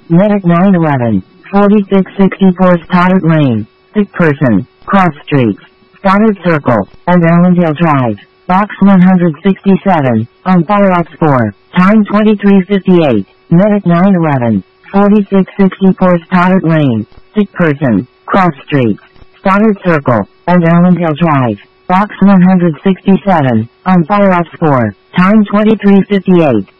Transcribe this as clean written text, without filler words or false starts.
Medic 911, 4664 Stoddard Lane, Sick Person, Cross Streets, Stoddard Circle, and Allendale Drive, Box 167, on Fire Ops 4, time 23:58, Medic 911, 4664 Stoddard Lane, Sick Person, Cross Streets, Stoddard Circle, and Allendale Drive, Box 167, on Fire Ops 4, time 23:58.